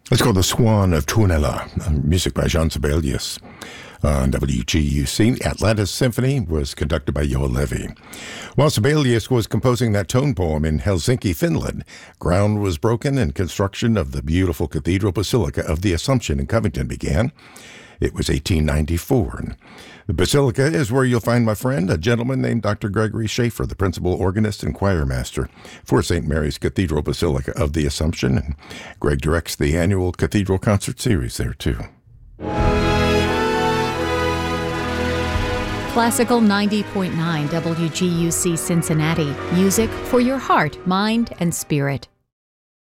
It's called The Swan of Tuonela, music by Jean Sibelius. On WGUC, Atlantis Symphony was conducted by Joel Levy. While Sibelius was composing that tone poem in Helsinki, Finland, ground was broken and construction of the beautiful Cathedral Basilica of the Assumption in Covington began. It was 1894. The Basilica is where you'll find my friend, a gentleman named Dr. Gregory Schaefer, the principal organist and choir master for St. Mary's Cathedral Basilica of the Assumption. And Greg directs the annual Cathedral Concert Series there, too. Classical 90.9 WGUC Cincinnati. Music for your heart, mind, and spirit.